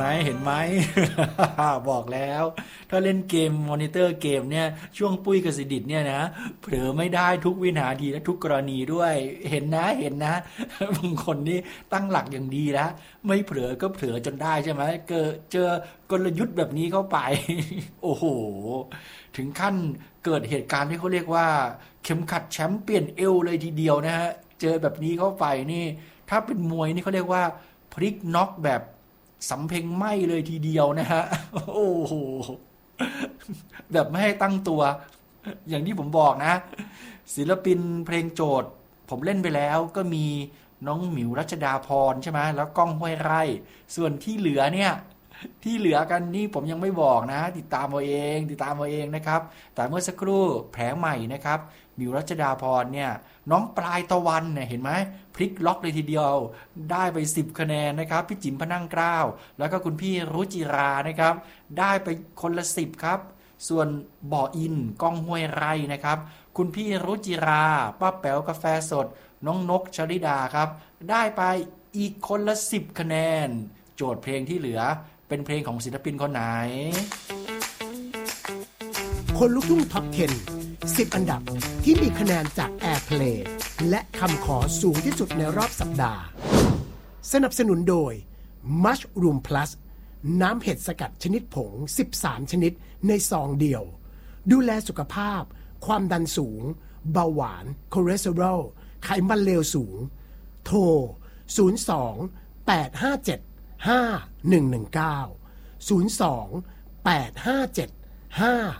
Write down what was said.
เห็นไหม บอกแล้วถ้าเล่นเกมมอนิเตอร์เกมเนี่ยช่วงปุ้ยกับสิดิษฐ์เนี่ยนะเผลอไม่ได้ทุกวินาทีและทุกกรณีด้วยเห็นนะบางคนนี่ตั้งหลักอย่างดีแล้วไม่เผลอก็เผลอจนได้ใช่ไหมเจอกลยุทธ์แบบนี้เข้าไป โอ้โหถึงขั้นเกิดเหตุการณ์ที่เขาเรียกว่าเข็มขัดแชมป์เปี้ยนเอวเลยทีเดียวนะฮะเจอแบบนี้เข้าไปนี่ถ้าเป็นมวยนี่เขาเรียกว่าพลิกน็อกแบบสำเพ็งไหม้เลยทีเดียวนะฮะโอ้โหแบบไม่ให้ตั้งตัวอย่างที่ผมบอกนะศิลปินเพลงโจทย์ผมเล่นไปแล้วก็มีน้องหมิวรัชดาพรใช่ไหมแล้วก้องห้วยไร่ส่วนที่เหลือกันนี่ผมยังไม่บอกนะติดตามเอาเองนะครับแต่เมื่อสักครู่แผลใหม่นะครับหมิวรัชดาพรเนี่ยน้องปลายตะวันเนี่ยเห็นไหมพลิกล็อกเลยทีเดียวได้ไป10คะแนนนะครับพี่จิ๋มพนั่งเกล้าแล้วก็คุณพี่รุจิรานะครับได้ไปคนละ10ครับส่วนบ่ออินก้องห้วยไร่นะครับคุณพี่รุจิราป้าแป๋วกาแฟสดน้องนกชลิดาครับได้ไปอีกคนละ10คะแนนโจทย์เพลงที่เหลือเป็นเพลงของศิลปินคนไหนคนลุกทุ่งท็อป 10 10 อันดับที่มีคะแนนจาก Airplay และคำขอสูงที่สุดในรอบสัปดาห์สนับสนุนโดย Mushroom Plus น้ำเห็ดสกัดชนิดผง13ชนิดในซองเดียวดูแลสุขภาพความดันสูงเบาหวานคอเลสเตอรอลไขมันเลวสูงโทร02 857 5119 02 857 5119